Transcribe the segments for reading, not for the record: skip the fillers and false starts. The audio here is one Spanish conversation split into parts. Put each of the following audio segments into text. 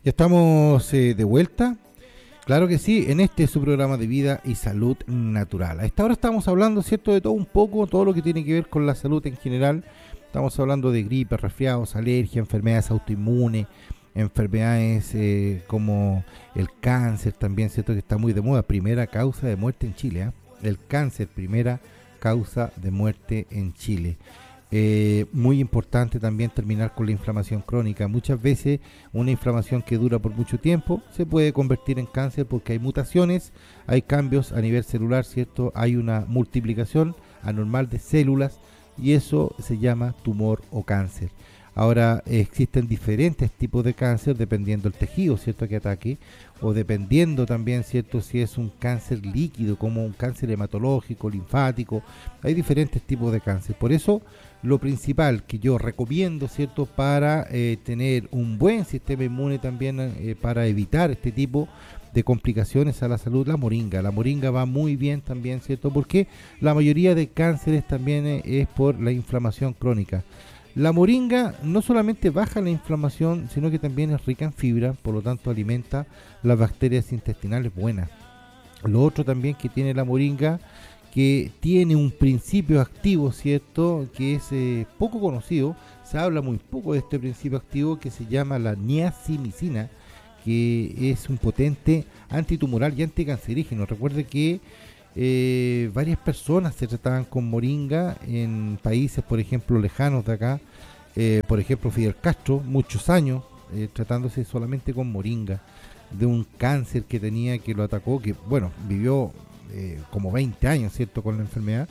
Ya estamos de vuelta, claro que sí, en este su programa de vida y salud natural. A esta hora estamos hablando, ¿cierto?, de todo un poco, todo lo que tiene que ver con la salud en general. Estamos hablando de gripe, resfriados, alergia, enfermedades autoinmunes, enfermedades como el cáncer también, ¿cierto?, que está muy de moda. Primera causa de muerte en Chile, ¿eh? El cáncer, primera causa de muerte en Chile. Muy importante también terminar con la inflamación crónica. Muchas veces una inflamación que dura por mucho tiempo se puede convertir en cáncer porque hay mutaciones, hay cambios a nivel celular, ¿cierto? Hay una multiplicación anormal de células y eso se llama tumor o cáncer. Ahora existen diferentes tipos de cáncer dependiendo del tejido, ¿cierto?, que ataque, o dependiendo también, ¿cierto?, si es un cáncer líquido como un cáncer hematológico, linfático. Hay diferentes tipos de cáncer. Por eso lo principal que yo recomiendo, ¿cierto?, para tener un buen sistema inmune también, para evitar este tipo de complicaciones a la salud, la moringa. La moringa va muy bien también, ¿cierto?, porque la mayoría de cánceres también es por la inflamación crónica. La moringa no solamente baja la inflamación, sino que también es rica en fibra, por lo tanto alimenta las bacterias intestinales buenas. Lo otro también que tiene la moringa, que tiene un principio activo, ¿cierto?, que es poco conocido. Se habla muy poco de este principio activo, que se llama la niacimicina, que es un potente antitumoral y anticancerígeno. Recuerde que varias personas se trataban con moringa en países, por ejemplo, lejanos de acá. Por ejemplo, Fidel Castro, muchos años tratándose solamente con moringa, de un cáncer que tenía, que lo atacó, que bueno, vivió como 20 años, ¿cierto?, con la enfermedad.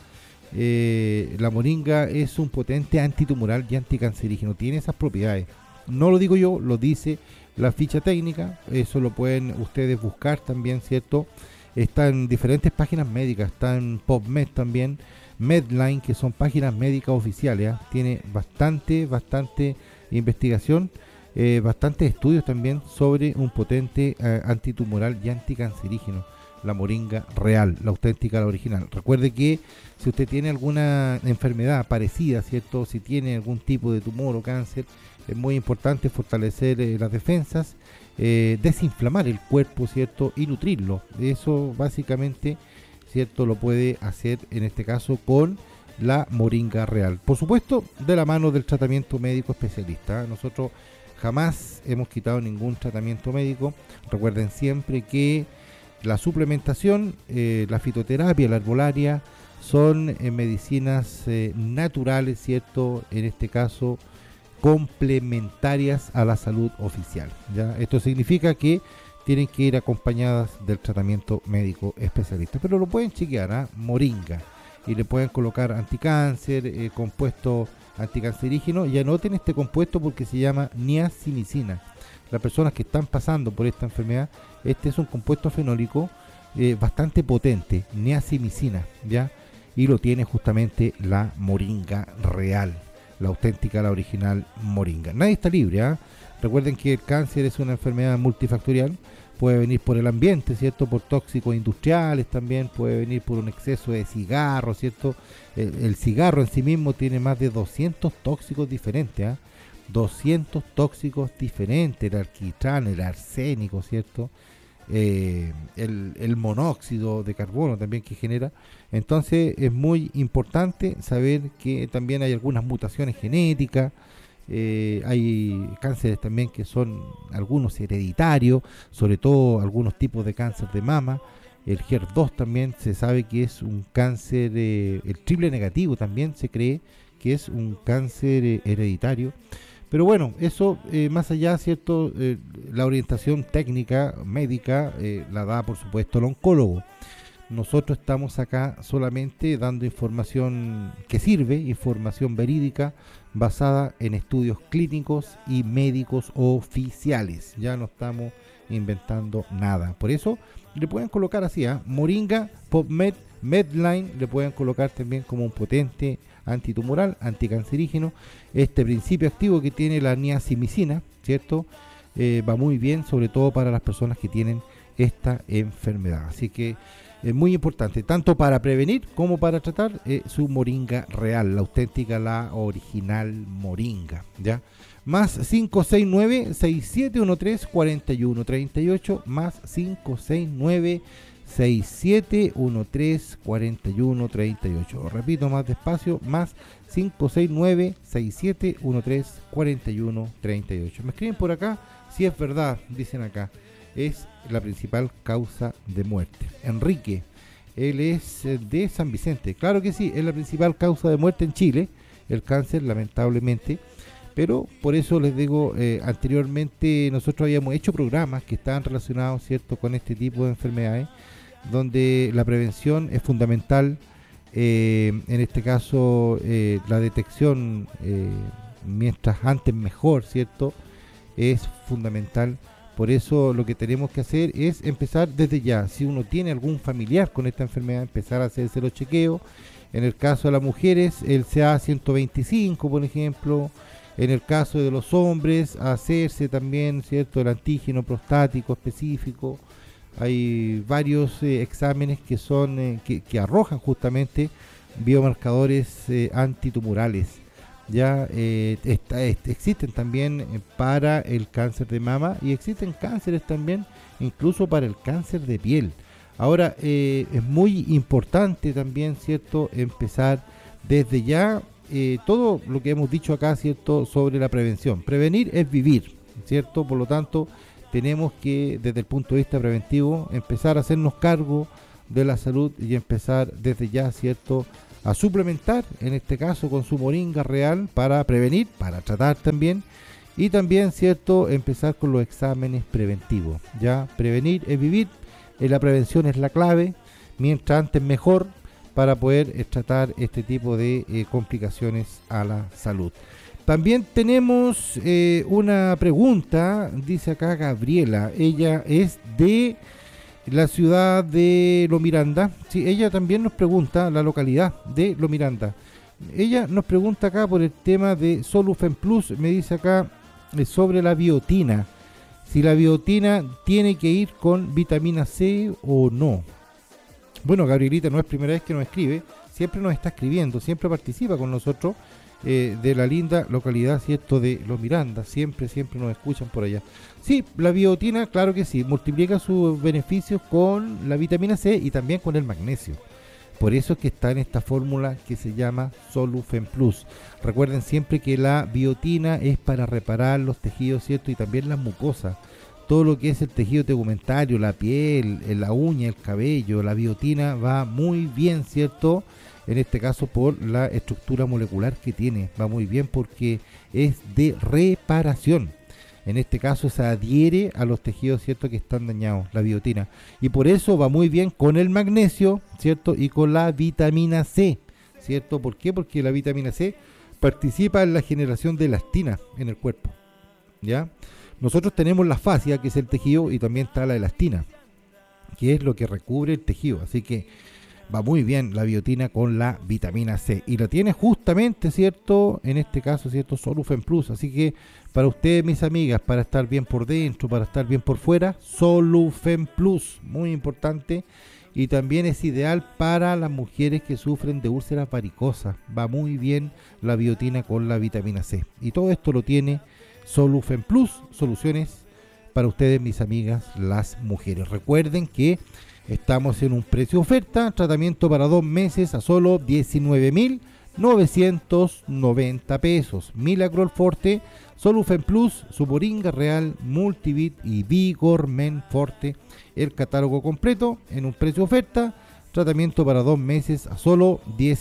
La moringa es un potente antitumoral y anticancerígeno, tiene esas propiedades. No lo digo yo, lo dice la ficha técnica, eso lo pueden ustedes buscar también, ¿cierto? Está en diferentes páginas médicas, está en PubMed también, Medline, que son páginas médicas oficiales, ¿eh? Tiene bastante investigación, bastantes estudios también sobre un potente antitumoral y anticancerígeno, la moringa real, la auténtica, la original. Recuerde que si usted tiene alguna enfermedad parecida, ¿cierto?, si tiene algún tipo de tumor o cáncer, es muy importante fortalecer las defensas, desinflamar el cuerpo, ¿cierto?, y nutrirlo. Eso básicamente, ¿cierto?, lo puede hacer en este caso con la moringa real. Por supuesto, de la mano del tratamiento médico especialista. Nosotros jamás hemos quitado ningún tratamiento médico. Recuerden siempre que la suplementación, la fitoterapia, la herbolaria son medicinas naturales, ¿cierto?, en este caso complementarias a la salud oficial, ¿ya? Esto significa que tienen que ir acompañadas del tratamiento médico especialista, pero lo pueden chequear, ¿eh? Moringa, y le pueden colocar anticáncer, compuesto anticancerígeno, y anoten este compuesto porque se llama niacimicina. Las personas que están pasando por esta enfermedad, este es un compuesto fenólico bastante potente, niacimicina, ¿ya? Y lo tiene justamente la moringa real, la auténtica, la original moringa. Nadie está libre, ¿eh? Recuerden que el cáncer es una enfermedad multifactorial, puede venir por el ambiente, ¿cierto?, por tóxicos industriales también, puede venir por un exceso de cigarro, ¿cierto? El cigarro en sí mismo tiene más de 200 tóxicos diferentes, ¿eh? 200 tóxicos diferentes, el alquitrán, el arsénico, ¿cierto? El monóxido de carbono también que genera. Entonces es muy importante saber que también hay algunas mutaciones genéticas, hay cánceres también que son algunos hereditarios, sobre todo algunos tipos de cáncer de mama. El HER2 también se sabe que es un cáncer, el triple negativo también se cree que es un cáncer hereditario. Pero bueno, eso más allá, ¿cierto? La orientación técnica, médica, la da por supuesto el oncólogo. Nosotros estamos acá solamente dando información que sirve, información verídica, basada en estudios clínicos y médicos oficiales. Ya no estamos inventando nada. Por eso le pueden colocar así, ¿eh? Moringa, PubMed, Medline, le pueden colocar también como un potente antitumoral, anticancerígeno. Este principio activo que tiene la niacimicina, ¿cierto? Va muy bien, sobre todo para las personas que tienen esta enfermedad. Así que es muy importante, tanto para prevenir como para tratar, su moringa real, la auténtica, la original moringa, ¿ya? más 569-6713-4138, más 569-6713-4138. Repito más despacio, más 569-6713-4138. Me escriben por acá, si es verdad, dicen acá, es la principal causa de muerte. Enrique, él es de San Vicente. Claro que sí, es la principal causa de muerte en Chile, el cáncer, lamentablemente. Pero por eso les digo, anteriormente nosotros habíamos hecho programas que estaban relacionados, ¿cierto?, con este tipo de enfermedades, donde la prevención es fundamental. En este caso, la detección, mientras antes mejor, ¿cierto?, es fundamental. Por eso lo que tenemos que hacer es empezar desde ya. Si uno tiene algún familiar con esta enfermedad, empezar a hacerse los chequeos. En el caso de las mujeres, el CA125, por ejemplo. En el caso de los hombres, hacerse también, ¿cierto?, el antígeno prostático específico. Hay varios exámenes que son que arrojan justamente biomarcadores antitumorales. Ya existen también para el cáncer de mama y existen cánceres también incluso para el cáncer de piel. Ahora es muy importante también, ¿cierto?, empezar desde ya todo lo que hemos dicho acá, ¿cierto?, sobre la prevención. Prevenir es vivir, ¿cierto? Por lo tanto, tenemos que, desde el punto de vista preventivo, empezar a hacernos cargo de la salud y empezar desde ya, ¿cierto?, a suplementar, en este caso con su moringa real, para prevenir, para tratar también, y también, ¿cierto?, empezar con los exámenes preventivos. Ya, prevenir es vivir, la prevención es la clave, mientras antes mejor, para poder tratar este tipo de complicaciones a la salud. También tenemos una pregunta, dice acá Gabriela, ella es de la ciudad de Lo Miranda. Sí, ella también nos pregunta, la localidad de Lo Miranda. Ella nos pregunta acá por el tema de Solufen Plus, me dice acá sobre la biotina, si la biotina tiene que ir con vitamina C o no. Bueno, Gabrielita no es primera vez que nos escribe, siempre nos está escribiendo, siempre participa con nosotros, de la linda localidad, ¿cierto?, de Los Miranda, siempre nos escuchan por allá. Sí, la biotina, claro que sí, multiplica sus beneficios con la vitamina C y también con el magnesio. Por eso es que está en esta fórmula que se llama Solufen Plus. Recuerden siempre que la biotina es para reparar los tejidos, ¿cierto?, y también las mucosas. Todo lo que es el tejido tegumentario, la piel, la uña, el cabello, la biotina va muy bien, ¿cierto? En este caso por la estructura molecular que tiene, va muy bien porque es de reparación. En este caso se adhiere a los tejidos, ¿cierto?, que están dañados, la biotina. Y por eso va muy bien con el magnesio, ¿cierto?, y con la vitamina C, ¿cierto? ¿Por qué? Porque la vitamina C participa en la generación de elastina en el cuerpo, ¿ya? Nosotros tenemos la fascia, que es el tejido, y también está la elastina, que es lo que recubre el tejido. Así que va muy bien la biotina con la vitamina C. Y la tiene justamente, ¿cierto?, en este caso, ¿cierto?, Solufen Plus. Así que para ustedes, mis amigas, para estar bien por dentro, para estar bien por fuera, Solufen Plus, muy importante. Y también es ideal para las mujeres que sufren de úlceras varicosas. Va muy bien la biotina con la vitamina C. Y todo esto lo tiene Solufen Plus, soluciones para ustedes, mis amigas, las mujeres. Recuerden que estamos en un precio oferta, tratamiento para 2 meses a solo 19.990 pesos. Milagrol Forte, Solufen Plus, su moringa real, Multivit y Vigor Men Forte. El catálogo completo en un precio oferta, tratamiento para 2 meses a solo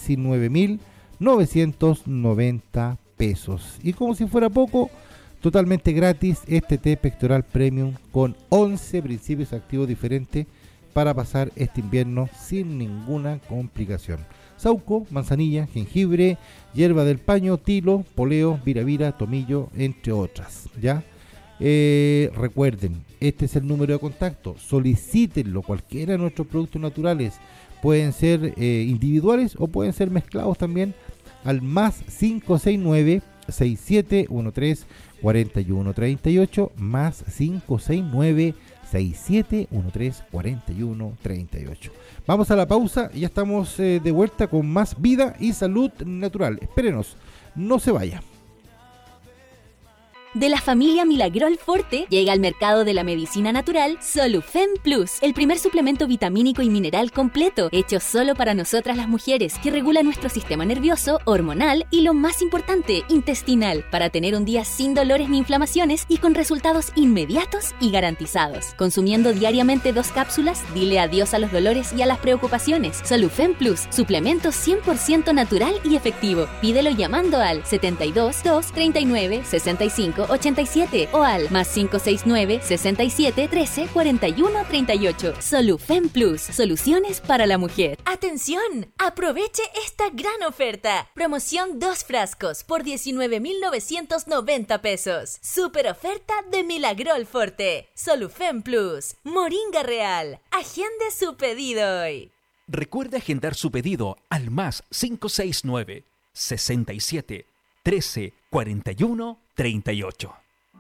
19.990 pesos. Y como si fuera poco, totalmente gratis este té pectoral premium con 11 principios activos diferentes para pasar este invierno sin ninguna complicación. Sauco, manzanilla, jengibre, hierba del paño, tilo, poleo, viravira, tomillo, entre otras. ¿Ya? Recuerden, este es el número de contacto. Solicítenlo, cualquiera de nuestros productos naturales. Pueden ser individuales o pueden ser mezclados también al más 569 6713 4138 más 569 6713 4138. Vamos a la pausa y ya estamos de vuelta con más vida y salud natural. Espérenos, no se vaya. De la familia Milagrol Forte llega al mercado de la medicina natural Solufen Plus, el primer suplemento vitamínico y mineral completo, hecho solo para nosotras las mujeres, que regula nuestro sistema nervioso, hormonal y lo más importante, intestinal, para tener un día sin dolores ni inflamaciones y con resultados inmediatos y garantizados. Consumiendo diariamente 2 cápsulas, dile adiós a los dolores y a las preocupaciones. Solufen Plus, suplemento 100% natural y efectivo. Pídelo llamando al 72 2 39 65 87 o al más 569 67 13 41 38. Solufen Plus, soluciones para la mujer. ¡Atención! Aproveche esta gran oferta. Promoción 2 frascos por 19,990 pesos. Super oferta de Milagrol Forte. Solufen Plus, Moringa Real. Agende su pedido hoy. Recuerde agendar su pedido al más 569 67 13 41 38.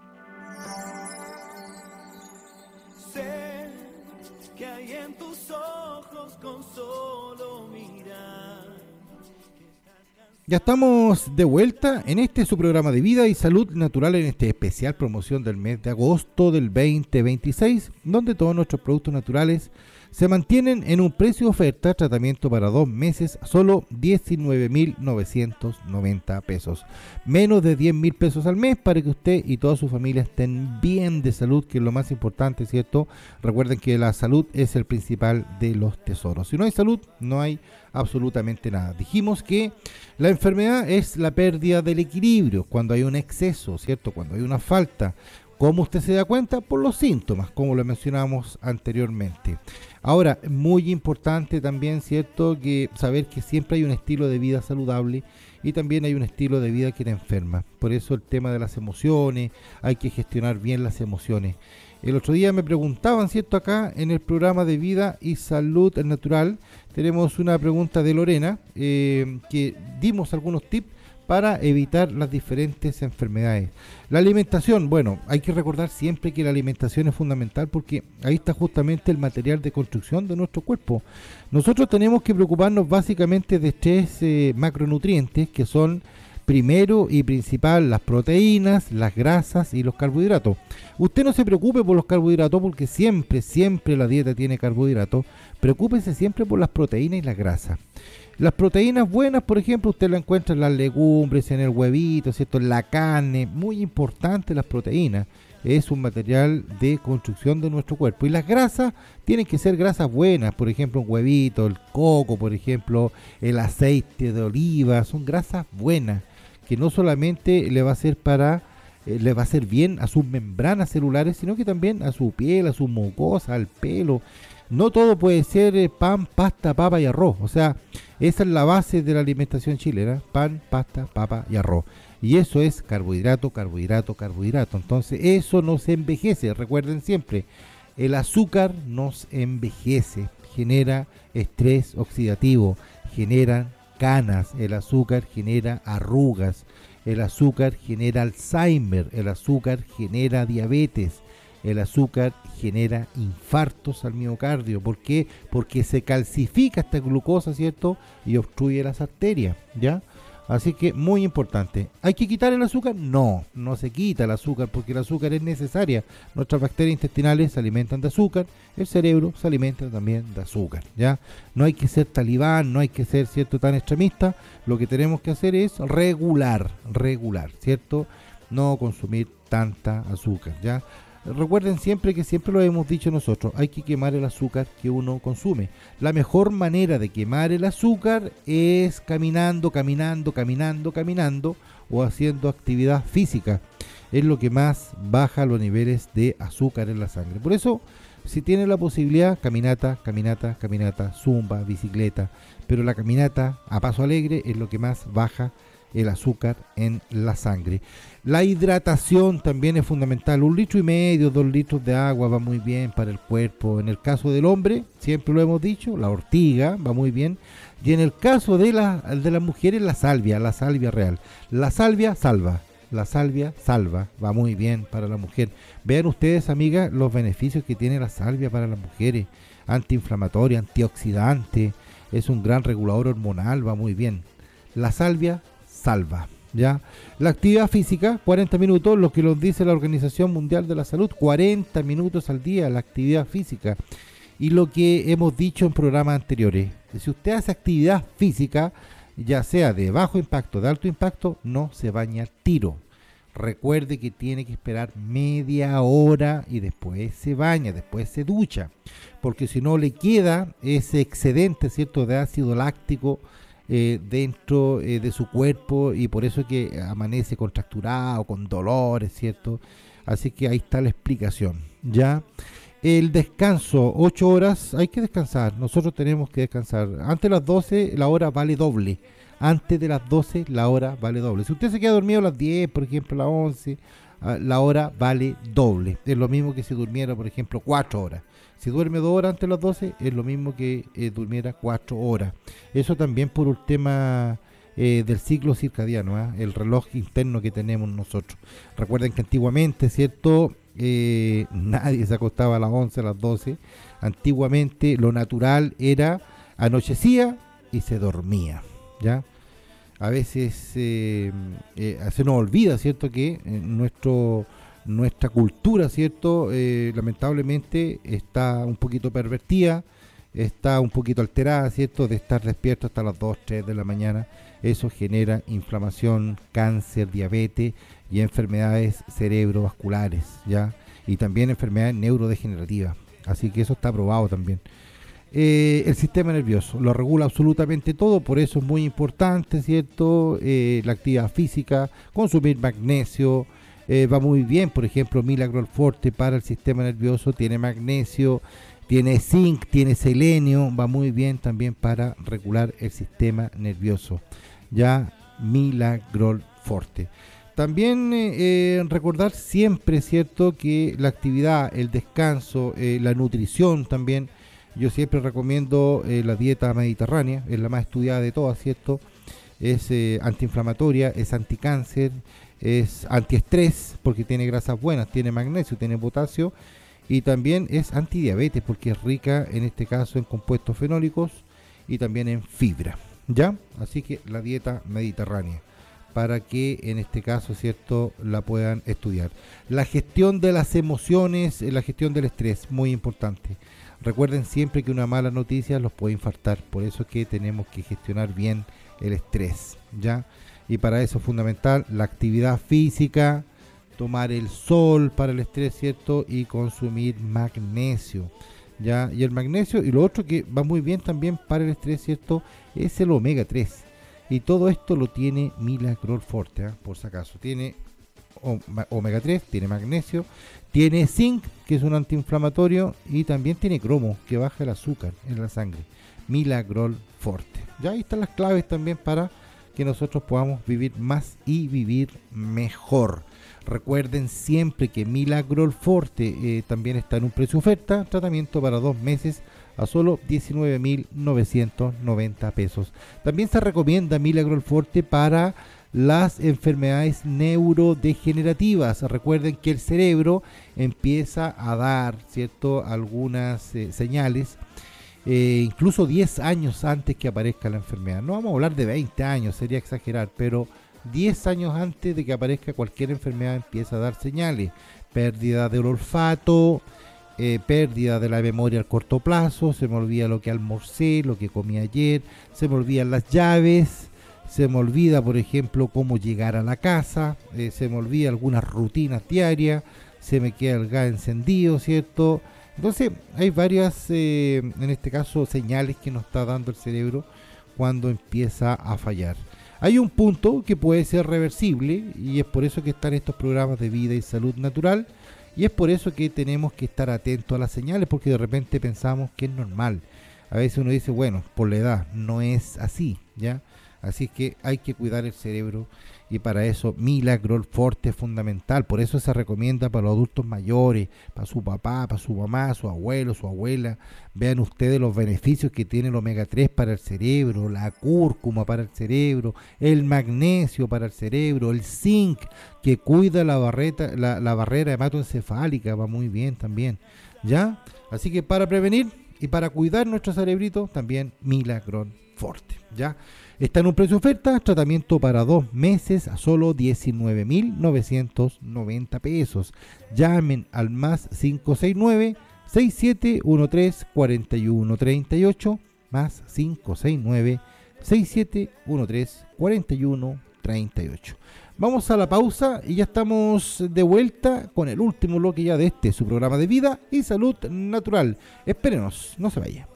Sé que hay en tus ojos con solo mirar. Ya estamos de vuelta en su programa de vida y salud natural, en este especial promoción del mes de agosto del 2026, donde todos nuestros productos naturales se mantienen en un precio de oferta. Tratamiento para 2 meses, solo 19,990 pesos. Menos de 10,000 pesos al mes para que usted y toda su familia estén bien de salud, que es lo más importante, ¿cierto? Recuerden que la salud es el principal de los tesoros. Si no hay salud, no hay absolutamente nada. Dijimos que la enfermedad es la pérdida del equilibrio, cuando hay un exceso, ¿cierto? Cuando hay una falta. ¿Cómo usted se da cuenta? Por los síntomas, como lo mencionamos anteriormente. Ahora, muy importante también, ¿cierto?, que saber que siempre hay un estilo de vida saludable y también hay un estilo de vida que te enferma. Por eso el tema de las emociones, hay que gestionar bien las emociones. El otro día me preguntaban, ¿cierto?, acá en el programa de vida y salud natural, tenemos una pregunta de Lorena, que dimos algunos tips para evitar las diferentes enfermedades. La alimentación, bueno, hay que recordar siempre que la alimentación es fundamental, porque ahí está justamente el material de construcción de nuestro cuerpo. Nosotros tenemos que preocuparnos básicamente de 3 macronutrientes, que son primero y principal las proteínas, las grasas y los carbohidratos. Usted no se preocupe por los carbohidratos, porque siempre la dieta tiene carbohidratos. Preocúpese siempre por las proteínas y las grasas. Las proteínas buenas, por ejemplo, usted la encuentra en las legumbres, en el huevito, ¿cierto?, en la carne. Muy importante las proteínas. Es un material de construcción de nuestro cuerpo. Y las grasas tienen que ser grasas buenas. Por ejemplo, un huevito, el coco, por ejemplo, el aceite de oliva. Son grasas buenas, que no solamente le va a hacer le va a hacer bien a sus membranas celulares, sino que también a su piel, a su mucosa, al pelo. No todo puede ser pan, pasta, papa y arroz. O sea, esa es la base de la alimentación chilena: pan, pasta, papa y arroz. Y eso es carbohidrato, carbohidrato, carbohidrato. Entonces eso nos envejece. Recuerden siempre, el azúcar nos envejece, genera estrés oxidativo, genera canas, el azúcar genera arrugas, el azúcar genera Alzheimer, el azúcar genera diabetes. El azúcar genera infartos al miocardio. ¿Por qué? Porque se calcifica esta glucosa, ¿cierto?, y obstruye las arterias, ¿ya? Así que muy importante. ¿Hay que quitar el azúcar? No, no se quita el azúcar, porque el azúcar es necesaria. Nuestras bacterias intestinales se alimentan de azúcar, el cerebro se alimenta también de azúcar, ¿ya? No hay que ser talibán, no hay que ser, ¿cierto?, tan extremista. Lo que tenemos que hacer es regular, ¿cierto? No consumir tanta azúcar, ¿ya? Recuerden siempre que siempre lo hemos dicho nosotros, hay que quemar el azúcar que uno consume. La mejor manera de quemar el azúcar es caminando o haciendo actividad física. Es lo que más baja los niveles de azúcar en la sangre. Por eso, si tiene la posibilidad, caminata, zumba, bicicleta. Pero la caminata a paso alegre es lo que más baja el azúcar en la sangre. La hidratación también es fundamental. 1,5 litros, 2 litros de agua va muy bien para el cuerpo. En el caso del hombre, siempre lo hemos dicho, la ortiga va muy bien. Y en el caso de las mujeres, la salvia real. La salvia salva, va muy bien para la mujer. Vean ustedes, amigas, los beneficios que tiene la salvia para las mujeres. Antiinflamatoria, antioxidante, es un gran regulador hormonal, va muy bien. La salvia salva. ¿ya? La actividad física, 40 minutos, lo que nos dice la Organización Mundial de la Salud, 40 minutos al día la actividad física. Y lo que hemos dicho en programas anteriores, si usted hace actividad física, ya sea de bajo impacto, de alto impacto, no se baña al tiro. Recuerde que tiene que esperar media hora y después se baña, después se ducha, porque si no le queda ese excedente, ¿cierto?, de ácido láctico dentro de su cuerpo, y por eso es que amanece contracturado, con dolores, ¿cierto? Así que ahí está la explicación, ¿ya? El descanso, 8 horas, hay que descansar, nosotros tenemos que descansar. Antes de las 12 la hora vale doble. Antes de las 12 la hora vale doble. Si usted se queda dormido a las 10, por ejemplo, a las 11, la hora vale doble. Es lo mismo que si durmiera, por ejemplo, 4 horas. Si duerme 2 horas antes de las 12, es lo mismo que durmiera 4 horas. Eso también por un tema del ciclo circadiano, el reloj interno que tenemos nosotros. Recuerden que antiguamente, ¿cierto? Nadie se acostaba a las 11, a las 12. Antiguamente lo natural era anochecía y se dormía, ¿ya? A veces se nos olvida, ¿cierto?, que nuestra cultura, ¿cierto?, lamentablemente está un poquito pervertida, está un poquito alterada, ¿cierto?, de estar despierto hasta las 2, 3 de la mañana. Eso genera inflamación, cáncer, diabetes y enfermedades cerebrovasculares, ¿ya? Y también enfermedades neurodegenerativas. Así que eso está probado también. El sistema nervioso lo regula absolutamente todo, por eso es muy importante, ¿cierto? La actividad física, consumir magnesio, va muy bien. Por ejemplo, Milagro Forte para el sistema nervioso tiene magnesio, tiene zinc, tiene selenio, va muy bien también para regular el sistema nervioso. Ya, Milagro Forte. También recordar siempre, ¿cierto?, que la actividad, el descanso, la nutrición también. Yo siempre recomiendo la dieta mediterránea, es la más estudiada de todas, ¿cierto? Es antiinflamatoria, es anticáncer, es antiestrés, porque tiene grasas buenas, tiene magnesio, tiene potasio, y también es antidiabetes, porque es rica en este caso en compuestos fenólicos y también en fibra, ¿ya? Así que la dieta mediterránea, para que en este caso, ¿cierto?, la puedan estudiar. La gestión de las emociones, la gestión del estrés, muy importante. Recuerden siempre que una mala noticia los puede infartar, por eso es que tenemos que gestionar bien el estrés, ¿ya? Y para eso es fundamental la actividad física, tomar el sol para el estrés, ¿cierto? Y consumir magnesio, ¿ya? Y el magnesio, y lo otro que va muy bien también para el estrés, ¿cierto?, es el omega 3. Y todo esto lo tiene Milagro Forte, por si acaso. Tiene omega 3, tiene magnesio, tiene zinc, que es un antiinflamatorio, y también tiene cromo, que baja el azúcar en la sangre. Milagro Forte. Ya ahí están las claves también para que nosotros podamos vivir más y vivir mejor. Recuerden siempre que Milagro Forte también está en un precio oferta, tratamiento para 2 meses a solo 19.990 pesos. También se recomienda Milagro Forte para las enfermedades neurodegenerativas. Recuerden que el cerebro empieza a dar, ¿cierto?, algunas señales, incluso 10 años antes que aparezca la enfermedad. No vamos a hablar de 20 años, sería exagerar, pero 10 años antes de que aparezca cualquier enfermedad empieza a dar señales. Pérdida del olfato, pérdida de la memoria al corto plazo, se me olvida lo que almorcé, lo que comí ayer, se me olvidan las llaves, se me olvida, por ejemplo, cómo llegar a la casa, se me olvida algunas rutinas diarias, se me queda el gas encendido, ¿cierto? Entonces hay varias, en este caso, señales que nos está dando el cerebro cuando empieza a fallar. Hay un punto que puede ser reversible y es por eso que están estos programas de vida y salud natural, y es por eso que tenemos que estar atentos a las señales, porque de repente pensamos que es normal. A veces uno dice, bueno, por la edad, no es así, ¿ya? Así que hay que cuidar el cerebro, y para eso Milagro Forte es fundamental. Por eso se recomienda para los adultos mayores, para su papá, para su mamá, su abuelo, su abuela. Vean ustedes los beneficios que tiene el omega 3 para el cerebro, la cúrcuma para el cerebro, el magnesio para el cerebro, el zinc que cuida la barrera hematoencefálica, va muy bien también, ¿ya? Así que para prevenir y para cuidar nuestro cerebrito, también Milagro Forte, ¿ya? Está en un precio de oferta, tratamiento para 2 meses a solo 19.990 pesos. Llamen al más 569-6713-4138, más 569-6713-4138. Vamos a la pausa y ya estamos de vuelta con el último bloque ya de su programa de vida y salud natural. Espérenos, no se vaya.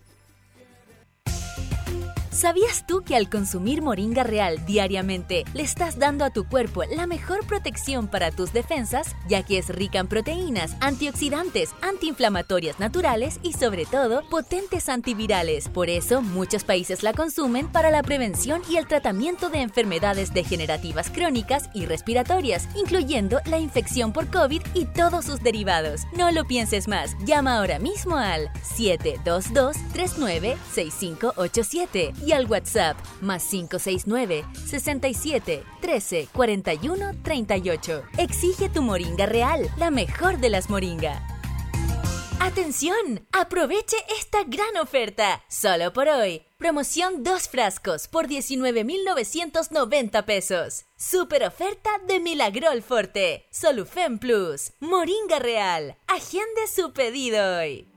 ¿Sabías tú que al consumir Moringa Real diariamente le estás dando a tu cuerpo la mejor protección para tus defensas, ya que es rica en proteínas, antioxidantes, antiinflamatorias naturales y sobre todo potentes antivirales? Por eso muchos países la consumen para la prevención y el tratamiento de enfermedades degenerativas crónicas y respiratorias, incluyendo la infección por COVID y todos sus derivados. No lo pienses más, llama ahora mismo al 722-396587 y al WhatsApp más 569-6713-4138. Exige tu Moringa Real, la mejor de las moringa. ¡Atención! ¡Aproveche esta gran oferta! Solo por hoy. Promoción 2 frascos por 19.990 pesos. Super oferta de Milagrol Forte. Solufen Plus. Moringa Real. Agende su pedido hoy.